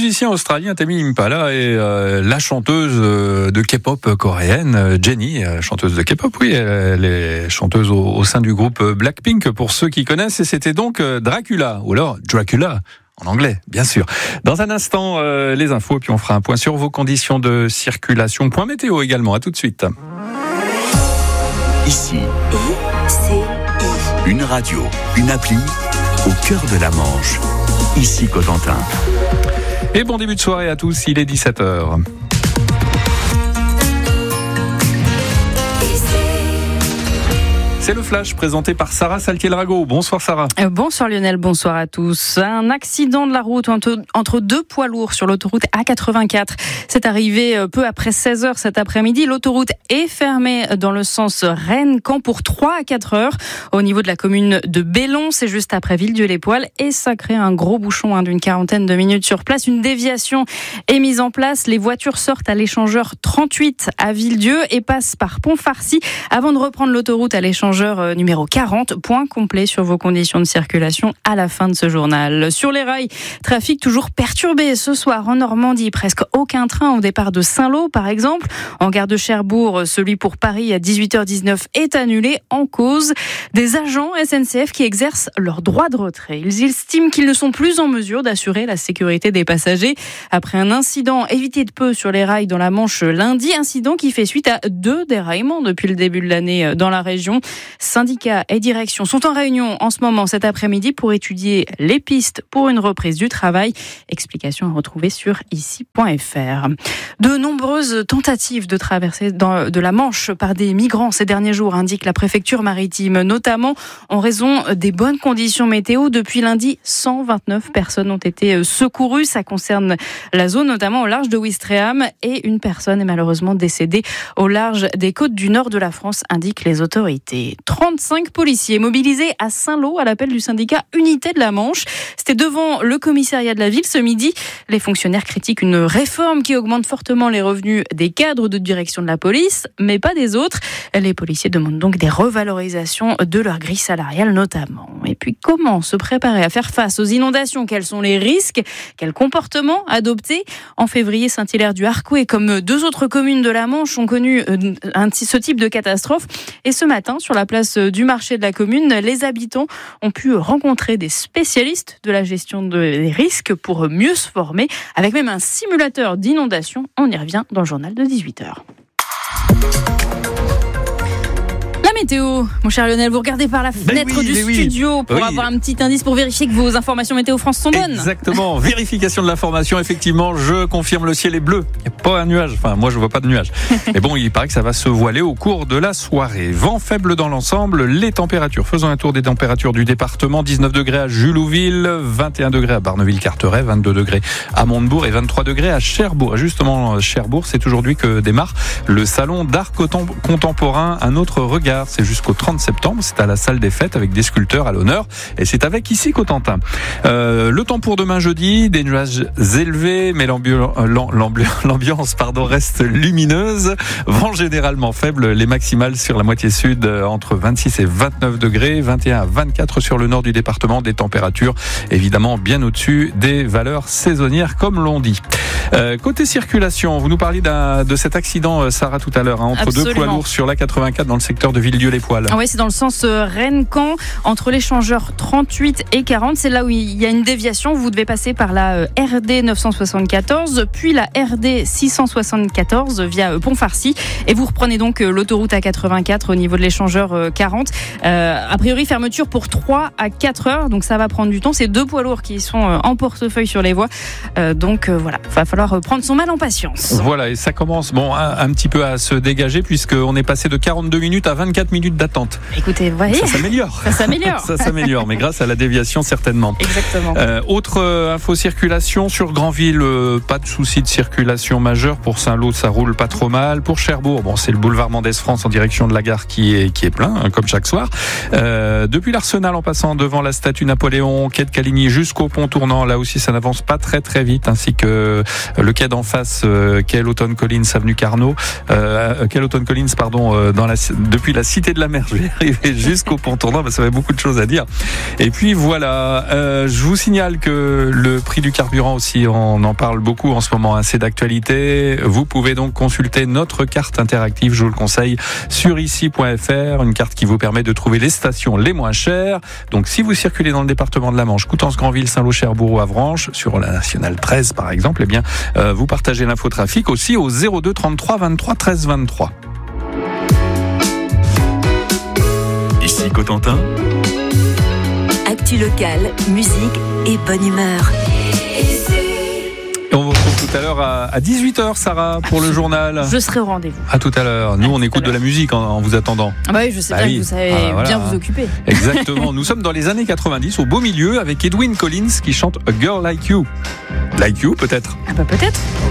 musicien australien Tame Impala et la chanteuse de K-pop coréenne Jennie, chanteuse de K-pop, oui, elle est chanteuse au sein du groupe Blackpink pour ceux qui connaissent, et c'était donc Dracula, ou alors Dracula en anglais, bien sûr. Dans un instant, les infos, puis on fera un point sur vos conditions de circulation. Point météo également, à tout de suite. Ici, une radio, une appli, au cœur de la Manche. Ici Cotentin. Et bon début de soirée à tous, il est 17h. C'est le Flash présenté par Sarah Saltiel-Rago. Bonsoir Sarah. Bonsoir Lionel, bonsoir à tous. Un accident de la route entre deux poids lourds sur l'autoroute A84. C'est arrivé peu après 16h cet après-midi. L'autoroute est fermée dans le sens Rennes-Caen pour 3 à 4 heures. Au niveau de la commune de Bellon, c'est juste après Villedieu-les-Poêles. Et ça crée un gros bouchon d'une quarantaine de minutes sur place. Une déviation est mise en place. Les voitures sortent à l'échangeur 38 à Villedieu et passent par Pont-Farcy avant de reprendre l'autoroute à l'échangeur numéro 40. Point complet sur vos conditions de circulation à la fin de ce journal. Sur les rails, trafic toujours perturbé ce soir en Normandie. Presque aucun train au départ de Saint-Lô, par exemple. En gare de Cherbourg, celui pour Paris à 18h19 est annulé en cause des agents SNCF qui exercent leur droit de retrait. Ils estiment qu'ils ne sont plus en mesure d'assurer la sécurité des passagers après un incident évité de peu sur les rails dans la Manche lundi. Incident qui fait suite à 2 déraillements depuis le début de l'année dans la région. Syndicats et direction sont en réunion en ce moment cet après-midi pour étudier les pistes pour une reprise du travail. Explication à retrouver sur ici.fr. De nombreuses tentatives de traversée de la Manche par des migrants ces derniers jours, indique la préfecture maritime, notamment en raison des bonnes conditions météo. Depuis lundi, 129 personnes ont été secourues. Ça concerne la zone notamment au large de Ouistreham, et une personne est malheureusement décédée au large des côtes du nord de la France, indiquent les autorités. 35 policiers mobilisés à Saint-Lô à l'appel du syndicat Unité de la Manche. C'était devant le commissariat de la ville ce midi. Les fonctionnaires critiquent une réforme qui augmente fortement les revenus des cadres de direction de la police, mais pas des autres. Les policiers demandent donc des revalorisations de leur grille salariale notamment. Et puis comment se préparer à faire face aux inondations? Quels sont les risques? Quels comportements adopter? En février, Saint-Hilaire-du-Harcouët, comme 2 autres communes de la Manche, ont connu ce type de catastrophe. Et ce matin, sur la place du marché de la commune, les habitants ont pu rencontrer des spécialistes de la gestion des risques pour mieux se former, avec même un simulateur d'inondation. On y revient dans le journal de 18h. Météo, mon cher Lionel, vous regardez par la fenêtre du studio pour avoir un petit indice pour vérifier que vos informations météo France sont bonnes. Exactement, vérification de l'information, effectivement, je confirme, le ciel est bleu, il n'y a pas un nuage, enfin moi je vois pas de nuage. Mais bon, il paraît que ça va se voiler au cours de la soirée. Vent faible dans l'ensemble, les températures, faisons un tour des températures du département. 19 degrés à Julouville, 21 degrés à Barneville-Carteret, 22 degrés à Montebourg et 23 degrés à Cherbourg. Justement, Cherbourg, c'est aujourd'hui que démarre le salon d'art contemporain, un autre regard. C'est jusqu'au 30 septembre, c'est à la salle des fêtes avec des sculpteurs à l'honneur, et c'est avec ici Cotentin. Le temps pour demain jeudi, des nuages élevés, mais l'ambiance reste lumineuse. Vent généralement faible, les maximales sur la moitié sud entre 26 et 29 degrés, 21 à 24 sur le nord du département, des températures évidemment bien au-dessus des valeurs saisonnières comme l'on dit. Côté circulation, vous nous parliez de cet accident, Sarah, tout à l'heure, entre Absolument. 2 poids lourds sur l'A84 dans le secteur de Villedieu-les-Poêles. Oui, c'est dans le sens Rennes-Caen, entre l'échangeur 38 et 40. C'est là où il y a une déviation. Vous devez passer par la RD 974, puis la RD 674 via Pont-Farcy. Et vous reprenez donc l'autoroute A84 au niveau de l'échangeur 40. A priori, fermeture pour 3 à 4 heures. Donc ça va prendre du temps. C'est 2 poids lourds qui sont en portefeuille sur les voies. Donc voilà, il va falloir prendre son mal en patience. Voilà, et ça commence un petit peu à se dégager, puisqu'on est passé de 42 minutes à 24 minutes d'attente. Écoutez, vous voyez, ça s'améliore. Ça s'améliore, mais grâce à la déviation certainement. Exactement. Autre info circulation sur Granville, pas de souci de circulation majeure. Pour Saint-Lô, ça roule pas trop mal. Pour Cherbourg, c'est le boulevard Mendès-France en direction de la gare qui est plein, comme chaque soir. Depuis l'Arsenal en passant devant la statue Napoléon, quai de Caligny jusqu'au pont tournant, là aussi ça n'avance pas très très vite, ainsi que le quai d'en face, quai Lawton Collins avenue Carnot, quai Lawton Collins depuis la Cité de la Mer. Je vais arriver jusqu'au pont tournant, ça fait beaucoup de choses à dire. Et puis voilà, je vous signale que le prix du carburant aussi, on en parle beaucoup en ce moment, c'est d'actualité. Vous pouvez donc consulter notre carte interactive, je vous le conseille, sur ici.fr, une carte qui vous permet de trouver les stations les moins chères. Donc si vous circulez dans le département de la Manche, Coutances, Granville, Saint-Lô, Cherbourg ou Avranches, sur la nationale 13 par exemple, eh bien vous partagez l'infotrafic aussi au 02 33 23 13 23. Ici Cotentin. Actu locale, musique et bonne humeur. Et on vous retrouve tout à l'heure à 18h, Sarah, pour le journal. Je serai au rendez-vous. À tout à l'heure. Nous, on écoute de la musique en vous attendant. Ah bah oui, je sais bien que vous savez bien vous occuper. Exactement. Nous sommes dans les années 90, au beau milieu, avec Edwyn Collins qui chante A Girl Like You. Like You, peut-être? Ah bah peut-être.